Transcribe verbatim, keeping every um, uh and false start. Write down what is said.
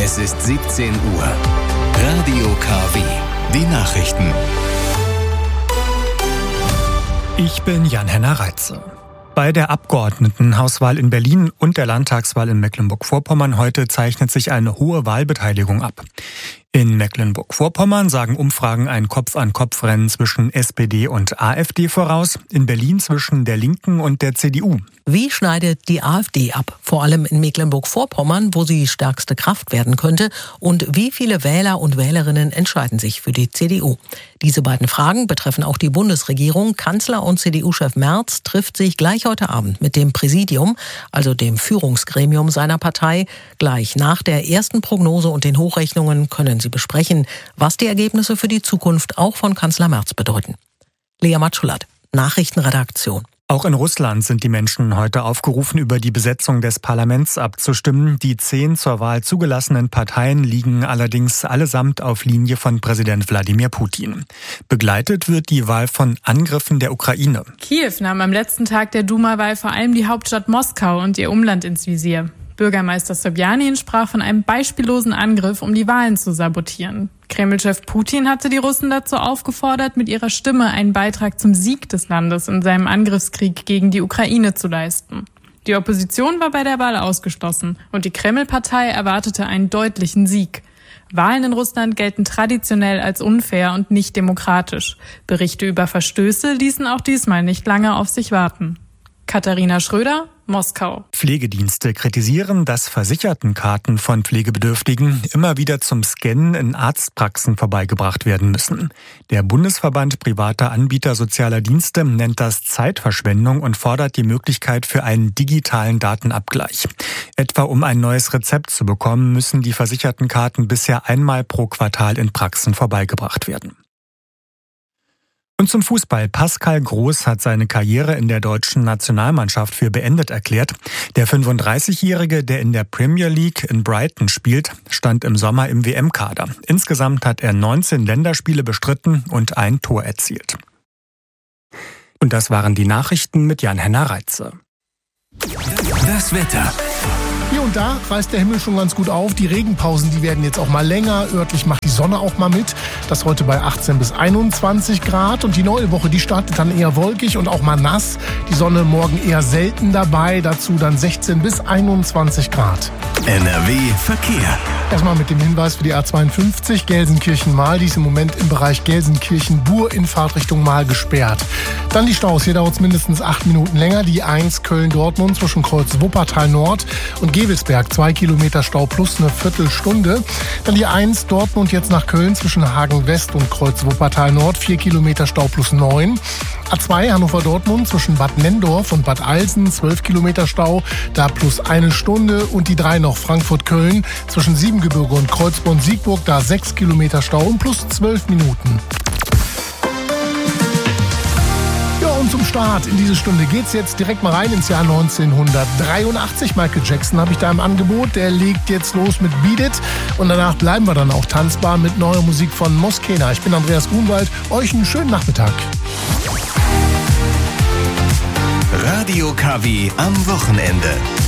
Es ist siebzehn Uhr. Radio K W. Die Nachrichten. Ich bin Jan-Henner Reitze. Bei der Abgeordnetenhauswahl in Berlin und der Landtagswahl in Mecklenburg-Vorpommern heute zeichnet sich eine hohe Wahlbeteiligung ab. In Mecklenburg-Vorpommern sagen Umfragen ein Kopf-an-Kopf-Rennen zwischen S P D und A f D voraus, in Berlin zwischen der Linken und der C D U. Wie schneidet die AfD ab? Vor allem in Mecklenburg-Vorpommern, wo sie stärkste Kraft werden könnte. Und wie viele Wähler und Wählerinnen entscheiden sich für die C D U? Diese beiden Fragen betreffen auch die Bundesregierung. Kanzler und C D U-Chef Merz trifft sich gleich heute Abend mit dem Präsidium, also dem Führungsgremium seiner Partei. Gleich nach der ersten Prognose und den Hochrechnungen können sie besprechen, was die Ergebnisse für die Zukunft auch von Kanzler Merz bedeuten. Lea Matschulat, Nachrichtenredaktion. Auch in Russland sind die Menschen heute aufgerufen, über die Besetzung des Parlaments abzustimmen. Die zehn zur Wahl zugelassenen Parteien liegen allerdings allesamt auf Linie von Präsident Wladimir Putin. Begleitet wird die Wahl von Angriffen der Ukraine. Kiew nahm am letzten Tag der Duma-Wahl vor allem die Hauptstadt Moskau und ihr Umland ins Visier. Bürgermeister Sobjanin sprach von einem beispiellosen Angriff, um die Wahlen zu sabotieren. Kreml-Chef Putin hatte die Russen dazu aufgefordert, mit ihrer Stimme einen Beitrag zum Sieg des Landes in seinem Angriffskrieg gegen die Ukraine zu leisten. Die Opposition war bei der Wahl ausgeschlossen und die Kreml-Partei erwartete einen deutlichen Sieg. Wahlen in Russland gelten traditionell als unfair und nicht demokratisch. Berichte über Verstöße ließen auch diesmal nicht lange auf sich warten. Katharina Schröder, Moskau. Pflegedienste kritisieren, dass Versichertenkarten von Pflegebedürftigen immer wieder zum Scannen in Arztpraxen vorbeigebracht werden müssen. Der Bundesverband privater Anbieter sozialer Dienste nennt das Zeitverschwendung und fordert die Möglichkeit für einen digitalen Datenabgleich. Etwa um ein neues Rezept zu bekommen, müssen die Versichertenkarten bisher einmal pro Quartal in Praxen vorbeigebracht werden. Und zum Fußball. Pascal Groß hat seine Karriere in der deutschen Nationalmannschaft für beendet erklärt. Der fünfunddreißigjährige, der in der Premier League in Brighton spielt, stand im Sommer im W M-Kader. Insgesamt hat er neunzehn Länderspiele bestritten und ein Tor erzielt. Und das waren die Nachrichten mit Jan-Henner Reitze. Das Wetter. Hier und da reißt der Himmel schon ganz gut auf. Die Regenpausen, die werden jetzt auch mal länger. Örtlich macht die Sonne auch mal mit. Das heute bei achtzehn bis einundzwanzig Grad. Und die neue Woche, die startet dann eher wolkig und auch mal nass. Die Sonne morgen eher selten dabei. Dazu dann sechzehn bis einundzwanzig Grad. N R W Verkehr. Erstmal mit dem Hinweis für die A zweiundfünfzig Gelsenkirchen-Mahl. Die ist im Moment im Bereich Gelsenkirchen-Bur in Fahrtrichtung Mahl gesperrt. Dann die Staus. Hier dauert es mindestens acht Minuten länger. Die eins Köln-Dortmund zwischen Kreuz Wuppertal Nord und Gebelsberg. Zwei Kilometer Stau plus eine Viertelstunde. Dann die eins Dortmund jetzt nach Köln zwischen Hagen West und Kreuz Wuppertal Nord. Vier Kilometer Stau plus neun. A zwei Hannover-Dortmund zwischen Bad Nenndorf und Bad Alsen. Zwölf Kilometer Stau. Da plus eine Stunde. Und die drei noch Frankfurt-Köln zwischen Siebengebirge und Kreuzborn-Siegburg. Da sechs Kilometer Stau und plus zwölf Minuten. Und zum Start in diese Stunde geht's jetzt direkt mal rein ins Jahr neunzehnhundertdreiundachtzig. Michael Jackson habe ich da im Angebot. Der legt jetzt los mit Beat It. Und danach bleiben wir dann auch tanzbar mit neuer Musik von Moskena. Ich bin Andreas Grunwald. Euch einen schönen Nachmittag. Radio K W am Wochenende.